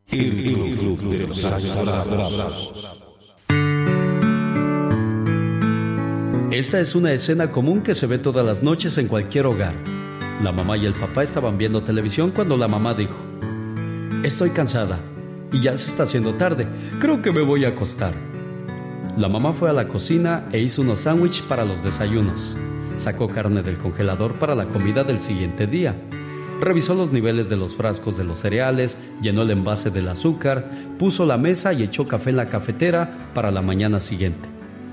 El Club de los Adorados. Esta es una escena común que se ve todas las noches en cualquier hogar. La mamá y el papá estaban viendo televisión cuando la mamá dijo: estoy cansada y ya se está haciendo tarde, creo que me voy a acostar. La mamá fue a la cocina e hizo unos sándwiches para los desayunos. Sacó carne del congelador para la comida del siguiente día. Revisó los niveles de los frascos de los cereales, llenó el envase del azúcar, puso la mesa y echó café en la cafetera para la mañana siguiente.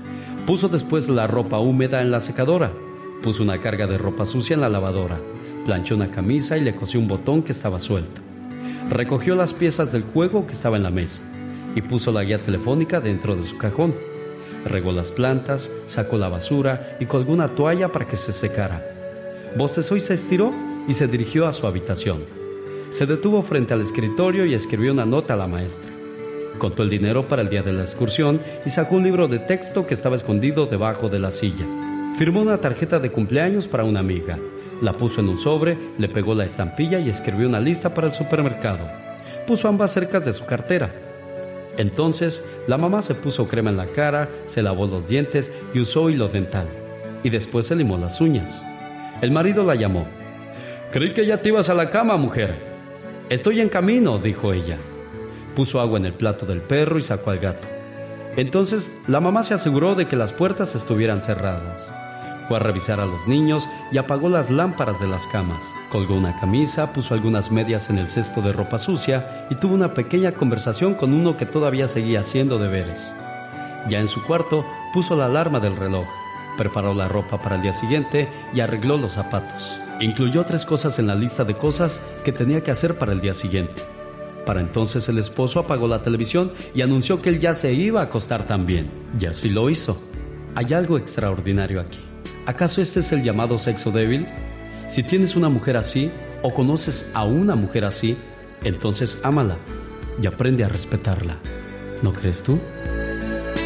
Puso después la ropa húmeda en la secadora. Puso una carga de ropa sucia en la lavadora. Planchó una camisa y le cosió un botón que estaba suelto. Recogió las piezas del juego que estaba en la mesa y puso la guía telefónica dentro de su cajón. Regó las plantas, sacó la basura y colgó una toalla para que se secara. Bostezó y se estiró y se dirigió a su habitación. Se detuvo frente al escritorio y escribió una nota a la maestra. Contó el dinero para el día de la excursión y sacó un libro de texto que estaba escondido debajo de la silla. Firmó una tarjeta de cumpleaños para una amiga. La puso en un sobre, le pegó la estampilla y escribió una lista para el supermercado. Puso ambas cerca de su cartera. Entonces, la mamá se puso crema en la cara, se lavó los dientes y usó hilo dental. Y después se limó las uñas. El marido la llamó. «Creí que ya te ibas a la cama, mujer». «Estoy en camino», dijo ella. Puso agua en el plato del perro y sacó al gato. Entonces, la mamá se aseguró de que las puertas estuvieran cerradas. Fue a revisar a los niños y apagó las lámparas de las camas. Colgó una camisa, puso algunas medias en el cesto de ropa sucia y tuvo una pequeña conversación con uno que todavía seguía haciendo deberes. Ya en su cuarto, puso la alarma del reloj, preparó la ropa para el día siguiente y arregló los zapatos. Incluyó 3 cosas en la lista de cosas que tenía que hacer para el día siguiente. Para entonces el esposo apagó la televisión y anunció que él ya se iba a acostar también. Y así lo hizo. Hay algo extraordinario aquí. ¿Acaso este es el llamado sexo débil? Si tienes una mujer así o conoces a una mujer así, entonces ámala y aprende a respetarla. ¿No crees tú?